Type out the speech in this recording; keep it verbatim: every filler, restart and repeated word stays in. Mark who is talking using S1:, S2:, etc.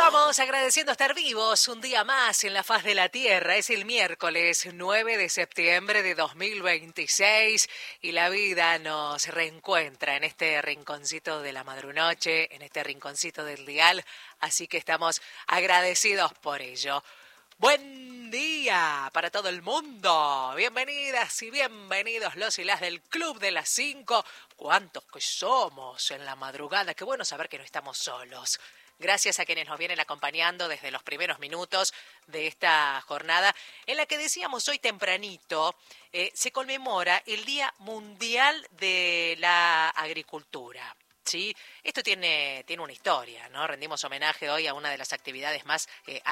S1: Vamos agradeciendo estar vivos un día más en la faz de la tierra. Es el miércoles nueve de septiembre de dos mil veintiséis y la vida nos reencuentra en este rinconcito de la madrunoche, en este rinconcito del dial, así que estamos agradecidos por ello. Buen día para todo el mundo. Bienvenidas y bienvenidos los y las del Club de las Cinco. ¿Cuántos que somos en la madrugada? Qué bueno saber que no estamos solos. Gracias a quienes nos vienen acompañando desde los primeros minutos de esta jornada, en la que decíamos hoy tempranito, eh, se conmemora el Día Mundial de la Agricultura. ¿Sí? Esto tiene, tiene una historia, ¿no? Rendimos homenaje hoy a una de las actividades más eh,